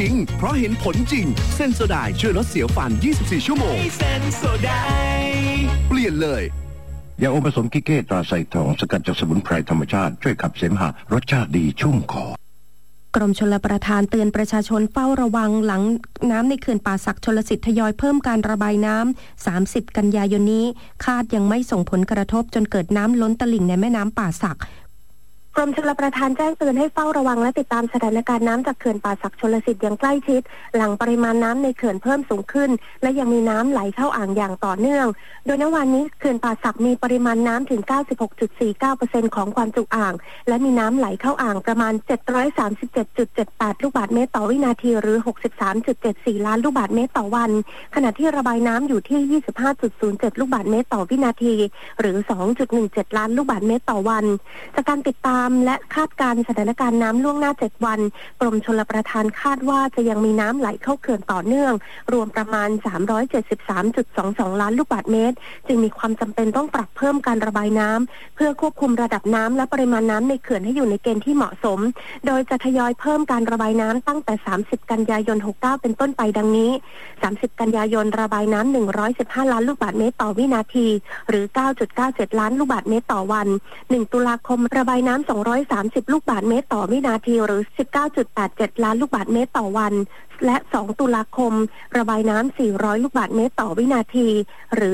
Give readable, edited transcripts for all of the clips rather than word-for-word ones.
ริงเพราะเห็นผลจริงเซนโซไดช่วยลดเสียวฟัน24ชั่วโมงเซนโซไดเปลี่ยนเลยยาอมผสมกิเก้ตราไซทองสกัดจากสมุนไพรธรรมชาติช่วยขับเสมหะรสชาติดีชุ่มคอกรมชลประทานเตือนประชาชนเฝ้าระวังหลังน้ำในเขื่อนป่าสักชลสิทธิ์ทยอยเพิ่มการระบายน้ำ30กันยายนนี้คาดยังไม่ส่งผลกระทบจนเกิดน้ำล้นตลิ่งในแม่น้ำป่าสักกรมชลประทานแจ้งเตือนให้เฝ้าระวังและติดตามสถานการณ์น้ำจากเขื่อนป่าสักชลสิทธิ์อย่างใกล้ชิดหลังปริมาณน้ำในเขื่อนเพิ่มสูงขึ้นและยังมีน้ำไหลเข้าอ่างอย่างต่อเนื่องโดยณวันนี้เขื่อนป่าสักมีปริมาณน้ำถึง 96.49% ของความจุอ่างและมีน้ำไหลเข้าอ่างประมาณ 737.78 ลูกบาศก์เมตรต่อวินาทีหรือ 63.74 ล้านลูกบาศก์เมตรต่อวันขณะที่ระบายน้ำอยู่ที่ 25.07 ลูกบาศก์เมตรต่อวินาทีหรือ 2.17 ล้านลูกบาศก์เมตรต่อวันจากการติดตามและคาดการณ์สถานการณ์น้ำล่วงหน้า7วันกรมชลประทานคาดว่าจะยังมีน้ำไหลเข้าเขื่อนต่อเนื่องรวมประมาณ 373.22 ล้านลูกบาศก์เมตรจึงมีความจำเป็นต้องปรับเพิ่มการระบายน้ำเพื่อควบคุมระดับน้ำและปริมาณน้ำในเขื่อนให้อยู่ในเกณฑ์ที่เหมาะสมโดยจะทยอยเพิ่มการระบายน้ำตั้งแต่30กันยายน69เป็นต้นไปดังนี้30กันยายนระบายน้ำ115ล้านลูกบาศก์เมตรต่อวินาทีหรือ 9.97 ล้านลูกบาศก์เมตรต่อวัน1ตุลาคมระบายน้ำ230ลูกบาศก์เมตรต่อวินาทีหรือ 19.87 ล้านลูกบาศก์เมตรต่อวันและ2ตุลาคมระบายน้ำ400ลูกบาศก์เมตรต่อวินาทีหรือ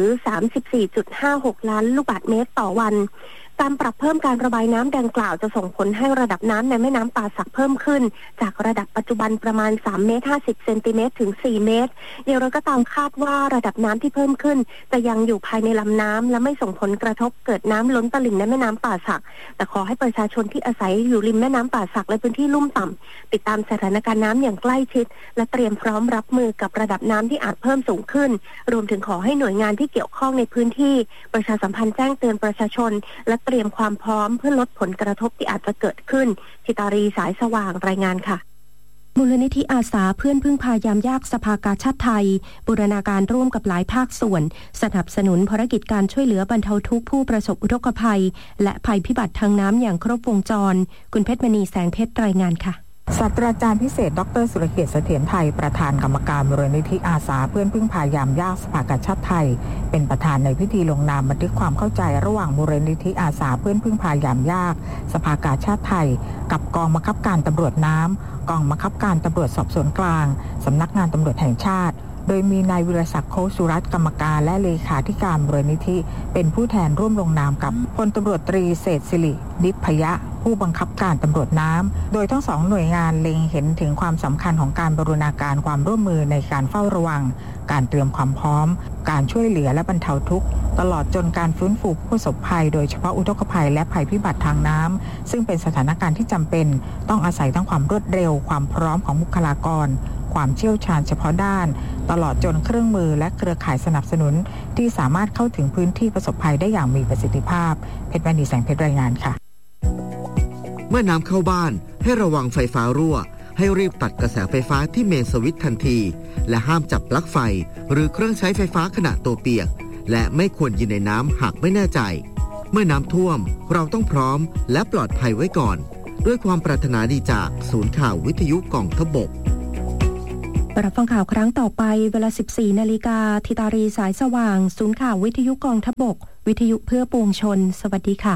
34.56 ล้านลูกบาศก์เมตรต่อวันการปรับเพิ่มการระบายน้ำดังกล่าวจะส่งผลให้ระดับน้ำในแม่น้ำป่าสักเพิ่มขึ้นจากระดับปัจจุบันประมาณ3เมตร50เซนติเมตรถึง4เมตรอย่างไรก็ตามคาดว่าระดับน้ำที่เพิ่มขึ้นจะยังอยู่ภายในลำน้ำและไม่ส่งผลกระทบเกิดน้ำล้นตลิ่งในแม่น้ำป่าสักแต่ขอให้ประชาชนที่อาศัยอยู่ริมแม่น้ำป่าสักและพื้นที่ลุ่มต่ำติดตามสถานการณ์น้ำอย่างใกล้ชิดและเตรียมพร้อมรับมือกับระดับน้ำที่อาจเพิ่มสูงขึ้นรวมถึงขอให้หน่วยงานที่เกี่ยวข้องในพื้นที่ประชาสัมพันธ์แจ้งเตือนประชาชนและเตรียมความพร้อมเพื่อลดผลกระทบที่อาจจะเกิดขึ้นธิตารีสายสว่างรายงานค่ะมูลนิธิอาสาเพื่อนพึ่งพายามยากสภากาชาดไทยบูรณาการร่วมกับหลายภาคส่วนสนับสนุนภารกิจการช่วยเหลือบรรเทาทุกข์ผู้ประสบอุทกภัยและภัยพิบัติทางน้ำอย่างครบวงจรคุณเพชรมณีแสงเพชรรายงานค่ะศาสตราจารย์พิเศษดร.สุรเกียรติเสถียรไทยประธานกรรมการมูลนิธิอาสาเพื่อนพึ่งพายามยากสภากาชาดไทยเป็นประธานในพิธีลงนามบันทึกความเข้าใจระหว่างมูลนิธิอาสาเพื่อนพึ่งพายามยากสภากาชาดไทยกับกองบังคับการตำรวจน้ำกองบังคับการตำรวจสอบสวนกลางสำนักงานตำรวจแห่งชาติโดยมีนายวิรศักดิ์โคสุรัตน์กรรมการและเลขาธิการมูลนิธิเป็นผู้แทนร่วมลงนามกับพลตำรวจตรีเศรษฐศิรินิพยะผู้บังคับการตำรวจน้ำโดยทั้งสองหน่วยงานเล็งเห็นถึงความสำคัญของการบูรณาการความร่วมมือในการเฝ้าระวังการเตรียมความพร้อมการช่วยเหลือและบรรเทาทุกข์ตลอดจนการฟื้นฟูผู้ประสบภัยโดยเฉพาะอุทกภัยและภัยพิบัติทางน้ำซึ่งเป็นสถานการณ์ที่จำเป็นต้องอาศัยทั้งความรวดเร็วความพร้อมของบุคลากรความเชี่ยวชาญเฉพาะด้านตลอดจนเครื่องมือและเครือข่ายสนับสนุนที่สามารถเข้าถึงพื้นที่ประสบภัยได้อย่างมีประสิทธิภาพเพชรมณีแสงเพชรรายงานค่ะเมื่อน้ำเข้าบ้านให้ระวังไฟฟ้ารั่วให้รีบตัดกระแสไฟฟ้าที่เมนสวิตช์ทันทีและห้ามจับปลั๊กไฟหรือเครื่องใช้ไฟฟ้าขณะตัวเปียกและไม่ควรยืนในน้ำหากไม่แน่ใจเมื่อน้ำท่วมเราต้องพร้อมและปลอดภัยไว้ก่อนด้วยความปรารถนาดีจากศูนย์ข่าววิทยุกองทัพบกรับฟังข่าวครั้งต่อไปเวลา 14 นาฬิกาธิตารีสายสว่างศูนย์ข่าววิทยุกองทัพบกวิทยุเพื่อปวงชนสวัสดีค่ะ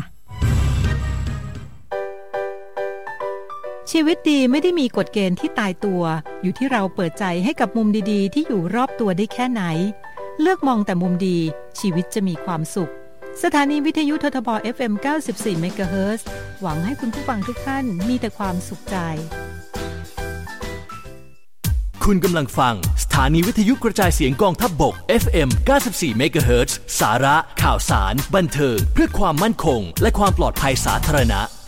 ชีวิตดีไม่ได้มีกฎเกณฑ์ที่ตายตัวอยู่ที่เราเปิดใจให้กับมุมดีๆที่อยู่รอบตัวได้แค่ไหนเลือกมองแต่มุมดีชีวิตจะมีความสุขสถานีวิทยุททบ FM 94 เมกะเฮิรตซ์หวังให้คุณผู้ฟังทุกท่านมีแต่ความสุขใจคุณกำลังฟังสถานีวิทยุกระจายเสียงกองทัพบก FM 94 เมกะเฮิรตซ์สาระข่าวสารบันเทิงเพื่อความมั่นคงและความปลอดภัยสาธารณะ